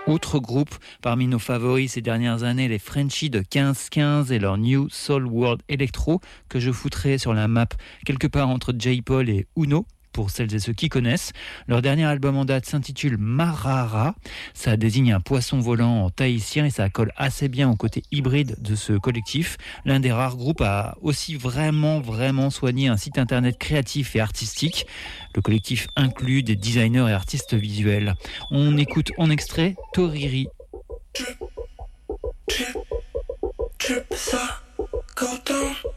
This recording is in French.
Autre groupe parmi nos favoris ces dernières années, les Frenchies de 1515 et leur New Soul World Electro, que je foutrais sur la map quelque part entre J-Paul et Uno, pour celles et ceux qui connaissent. Leur dernier album en date s'intitule Marara. Ça désigne un poisson volant en tahitien et ça colle assez bien au côté hybride de ce collectif. L'un des rares groupes à aussi vraiment soigner un site internet créatif et artistique. Le collectif inclut des designers et artistes visuels. On écoute en extrait Toriri. Trip, ça, quand on